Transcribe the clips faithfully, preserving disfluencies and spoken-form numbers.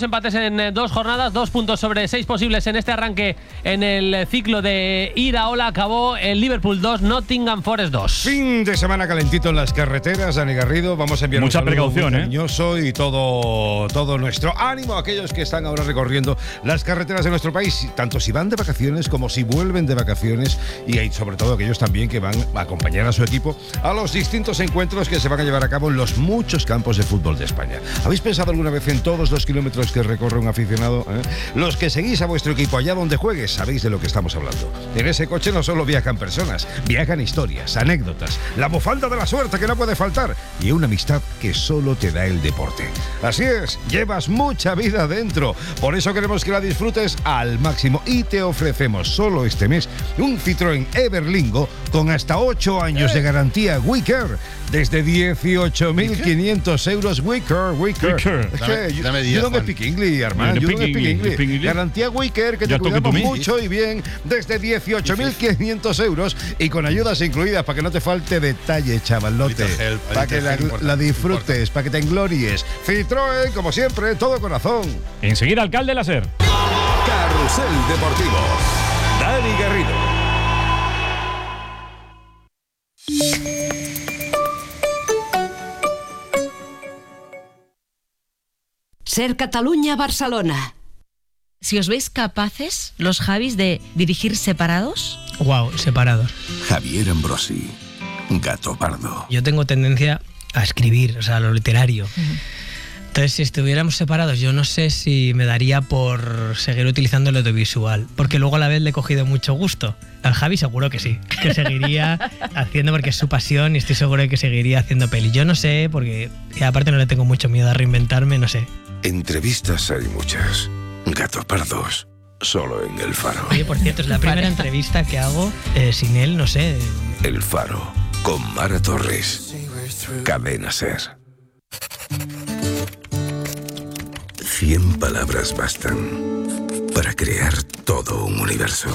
empates en eh, dos jornadas, dos puntos sobre seis posibles en este arranque en el ciclo de Iraola. Acabó el Liverpool dos, Nottingham Forest dos. Fin de semana calentito en las carreteras, Dani Garrido. Vamos a enviar mucha un saludo precaución, muy ¿eh? cariñoso y todo, todo nuestro ánimo a aquellos que están ahora recorriendo las carreteras de nuestro país, tanto si van de vacaciones como si vuelven de vacaciones, y hay sobre todo aquellos también que van a acompañar a su equipo a los distintos encuentros que se van a llevar a cabo en los muchos campos de fútbol de España. ¿Habéis pensado alguna vez en todos los kilómetros que recorre un aficionado? ¿Eh? Los que seguís a vuestro equipo allá donde juegues sabéis de lo que estamos hablando. En ese coche no solo viajan personas, viajan historias, anécdotas, la bufanda de la suerte que no puede faltar y una amistad que solo te da el deporte. Así es, llevas mucha vida dentro. Por eso queremos que la disfrutes al máximo y te ofrecemos solo este mes un Citroën Everlingo con hasta ocho años de garantía WeCare desde dieciocho mil quinientos euros. WeCare, WeCare. WeCare. Es Dame- que dame you diez, don't Juan. speak English, Armand. You You don't don't speak speak English. English. Speak English. Garantía WeCare que te Ya toque cuidamos to me. mucho y bien desde dieciocho mil quinientos euros y con ayudas incluidas para que no te falte detalle, chavalote. Little help, Para que little la, help importa, la disfrutes, para que te englories. Citroën, como siempre, todo corazón. Enseguida, alcalde Láser. Carrusel Deportivo. Dani Garrido. Ser Cataluña-Barcelona. Si os veis capaces, los Javis, de dirigir separados. Wow, separados. Javier Ambrosi. Gato Pardo. Yo tengo tendencia a escribir, o sea, a lo literario. Uh-huh. Entonces, si estuviéramos separados, yo no sé si me daría por seguir utilizando el audiovisual, porque luego a la vez le he cogido mucho gusto. Al Javi seguro que sí, que seguiría haciendo porque es su pasión y estoy seguro de que seguiría haciendo peli. Yo no sé, porque y aparte no le tengo mucho miedo a reinventarme, no sé. Entrevistas hay muchas. Gato Pardos. Solo en El Faro. Oye, por cierto, es la primera entrevista que hago eh, sin él, no sé. El Faro. Con Mara Torres. Cadena Ser. Cien palabras bastan para crear todo un universo.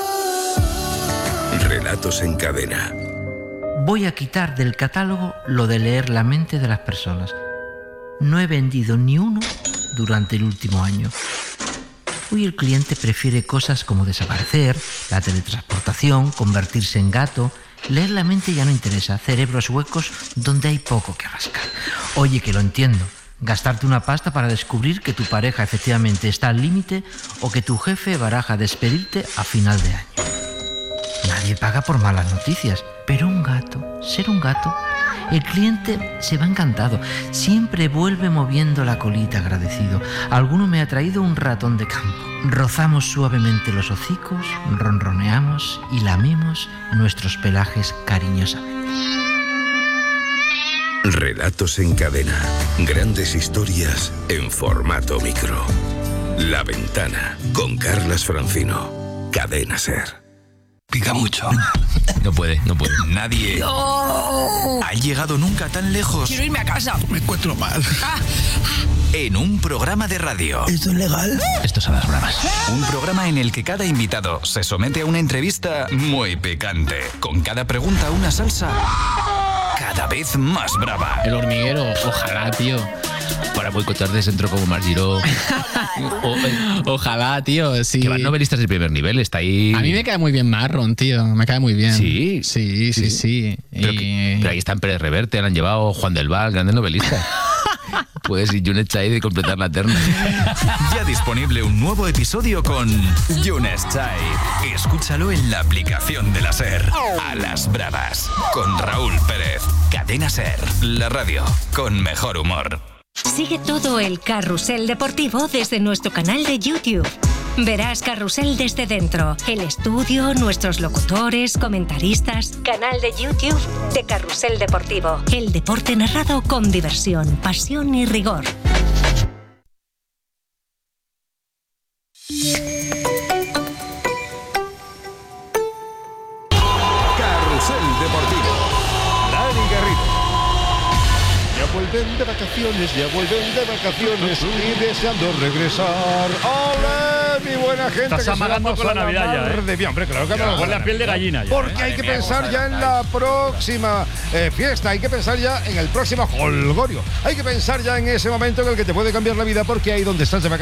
Relatos en cadena. Voy a quitar del catálogo lo de leer la mente de las personas. No he vendido ni uno durante el último año. Hoy el cliente prefiere cosas como desaparecer, la teletransportación, convertirse en gato. Leer la mente ya no interesa, cerebros huecos donde hay poco que rascar. Oye, que lo entiendo. Gastarte una pasta para descubrir que tu pareja efectivamente está al límite o que tu jefe baraja despedirte a final de año. Nadie paga por malas noticias, pero un gato, ser un gato, el cliente se va encantado. Siempre vuelve moviendo la colita agradecido. Alguno me ha traído un ratón de campo. Rozamos suavemente los hocicos, ronroneamos y lamemos nuestros pelajes cariñosamente. Relatos en cadena. Grandes historias en formato micro. La Ventana con Carlas Francino. Cadena Ser. Pica mucho. No puede, no puede. Nadie ¡No! ha llegado nunca tan lejos. Quiero irme a casa. Me encuentro mal. En un programa de radio. ¿Esto es legal? Esto son las bravas. Un programa en el que cada invitado se somete a una entrevista muy picante. Con cada pregunta una salsa cada vez más brava. El Hormiguero, ojalá, tío. Para boicotear de centro como Margiró. o, ojalá, tío, sí. Que van novelistas de primer nivel, está ahí. A mí me cae muy bien Marron, tío. Me cae muy bien. Sí. Sí, sí, sí. sí. Pero, y... que, pero ahí está en Pérez Reverte, han llevado Juan del Val, grandes novelistas. Puedes ir Yunes Chai de completar la terna. Ya disponible un nuevo episodio con Yunes Chai. Escúchalo en la aplicación de la Ser. A las bravas. Con Raúl Pérez. Cadena Ser. La radio con mejor humor. Sigue todo el Carrusel Deportivo desde nuestro canal de YouTube. Verás Carrusel desde dentro, el estudio, nuestros locutores, comentaristas. Canal de YouTube de Carrusel Deportivo. El deporte narrado con diversión, pasión y rigor. Carrusel Deportivo. Dani Garrido. Ya vuelven de vacaciones, ya vuelven de vacaciones y deseando regresar. ¡Hola, mi buena gente! Estás amagando con la Navidad ya, ¿eh? De bien, hombre, claro que Ya, me huele a piel de gallina ya, Porque ¿eh? hay que Madre mía, pensar vamos a ya ver, en la próxima eh, fiesta, hay que pensar ya en el próximo holgorio. Hay que pensar ya en ese momento en el que te puede cambiar la vida, porque ahí donde estás de vacaciones